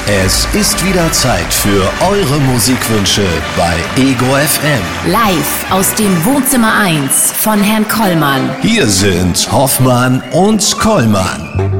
Es ist wieder Zeit für eure Musikwünsche bei Ego FM. Live aus dem Wohnzimmer 1 von Herrn Kollmann. Hier sind Hoffmann und Kollmann.